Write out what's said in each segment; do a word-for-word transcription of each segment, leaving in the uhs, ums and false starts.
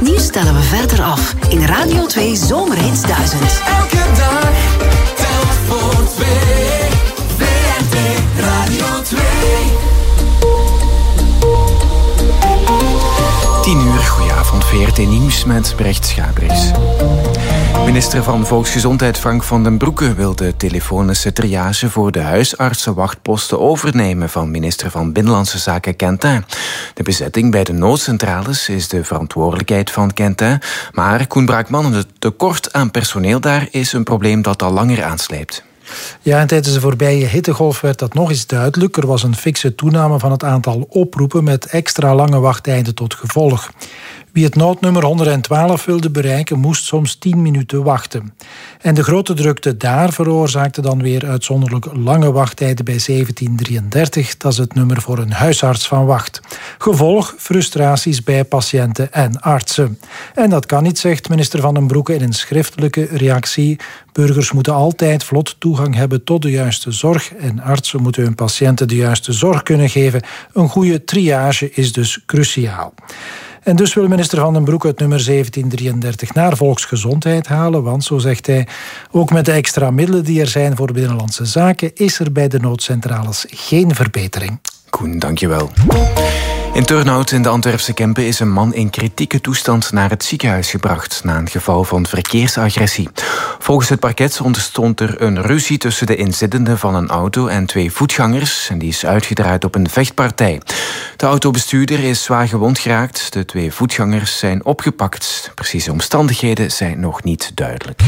Nu stellen we verder af in Radio twee Zomerhits duizend. Elke dag telt voor twee. V R T Radio twee. tien uur, goedenavond, V R T Nieuws met Brecht Schabrechts. Minister van Volksgezondheid Frank van den Broeke wil de telefonische triage voor de huisartsenwachtposten overnemen van minister van Binnenlandse Zaken Quentin. De bezetting bij de noodcentrales is de verantwoordelijkheid van Quentin, maar Koen Braakman, het tekort aan personeel daar is een probleem dat al langer aanslijpt. Ja, en tijdens de voorbije hittegolf werd dat nog eens duidelijk. Er was een fikse toename van het aantal oproepen met extra lange wachttijden tot gevolg. Wie het noodnummer honderdtwaalf wilde bereiken, moest soms tien minuten wachten. En de grote drukte daar veroorzaakte dan weer uitzonderlijk lange wachttijden bij zeventien drieëndertig. Dat is het nummer voor een huisarts van wacht. Gevolg, frustraties bij patiënten en artsen. En dat kan niet, zegt minister Van den Broeke in een schriftelijke reactie. Burgers moeten altijd vlot toegang hebben tot de juiste zorg en artsen moeten hun patiënten de juiste zorg kunnen geven. Een goede triage is dus cruciaal. En dus wil minister Van den Broeke het nummer zeventien drieëndertig naar volksgezondheid halen, want, zo zegt hij, ook met de extra middelen die er zijn voor Binnenlandse Zaken is er bij de noodcentrales geen verbetering. Koen, dankjewel. In Turnhout in de Antwerpse Kempen is een man in kritieke toestand naar het ziekenhuis gebracht na een geval van verkeersagressie. Volgens het parket ontstond er een ruzie tussen de inzittenden van een auto en twee voetgangers en die is uitgedraaid op een vechtpartij. De autobestuurder is zwaar gewond geraakt, de twee voetgangers zijn opgepakt. De precieze omstandigheden zijn nog niet duidelijk.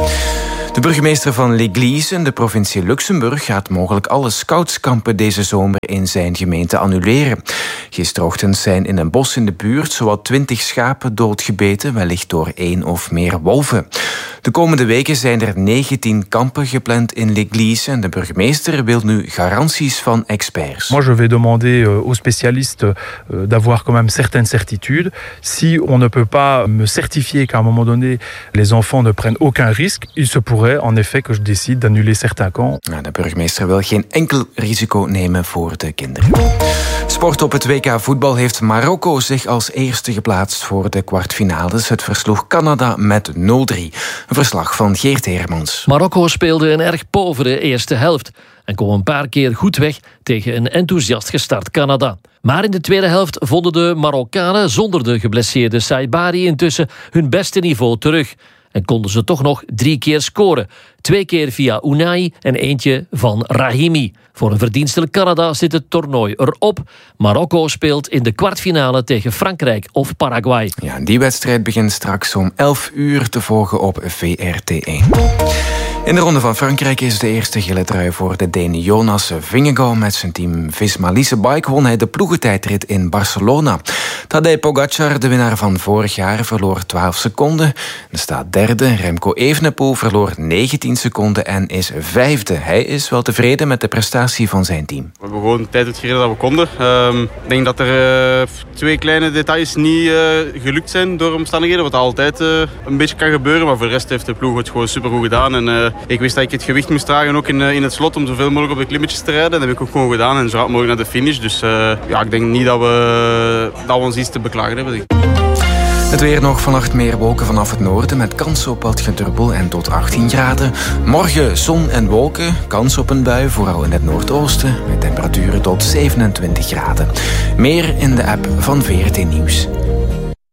De burgemeester van L'Église in de provincie Luxemburg gaat mogelijk alle scoutskampen deze zomer in zijn gemeente annuleren. Gisterochtend zijn in een bos in de buurt zowat twintig schapen doodgebeten, wellicht door één of meer wolven. De komende weken zijn er negentien kampen gepland in L'Église en de burgemeester wil nu garanties van experts. Moi, je vais demander aux spécialistes d'avoir quand même certaines certitudes. Si on ne peut pas me certifier qu'à un moment donné les enfants ne prennent aucun risque, il se pourrait en effet que je décide d'annuler certains camps. De burgemeester wil geen enkel risico nemen voor de kinderen. Sport op het W K voetbal heeft Marokko zich als eerste geplaatst voor de kwartfinales. Het versloeg Canada met nul drie. Een verslag van Geert Heermans. Marokko speelde een erg povere eerste helft en kwam een paar keer goed weg tegen een enthousiast gestart Canada. Maar in de tweede helft vonden de Marokkanen zonder de geblesseerde Saibari intussen hun beste niveau terug. En konden ze toch nog drie keer scoren. Twee keer via Unai en eentje van Rahimi. Voor een verdienstelijk Canada zit het toernooi erop. Marokko speelt in de kwartfinale tegen Frankrijk of Paraguay. Ja, die wedstrijd begint straks om elf uur te volgen op V R T één. In de Ronde van Frankrijk is de eerste gele trui voor de Deen Jonas Vingegaard. Met zijn team Visma Leasebike won hij de ploegentijdrit in Barcelona. Tadej Pogacar, de winnaar van vorig jaar, verloor twaalf seconden. Er staat derde. Remco Evenepoel verloor negentien seconden en is vijfde. Hij is wel tevreden met de prestatie van zijn team. We hebben gewoon tijd uitgereden dat we konden. Uh, ik denk dat er uh, twee kleine details niet uh, gelukt zijn door omstandigheden. Wat altijd uh, een beetje kan gebeuren. Maar voor de rest heeft de ploeg het gewoon supergoed gedaan. En, uh, ik wist dat ik het gewicht moest dragen ook in, uh, in het slot om zoveel mogelijk op de klimmetjes te rijden. Dat heb ik ook gewoon gedaan en zo hard mogelijk naar de finish. Dus uh, ja, ik denk niet dat we, dat we ons iets te beklagen hebben. Het weer nog, vannacht meer wolken vanaf het noorden met kans op wat gedruppel en tot achttien graden. Morgen zon en wolken, kans op een bui, vooral in het noordoosten, met temperaturen tot zevenentwintig graden. Meer in de app van V R T Nieuws.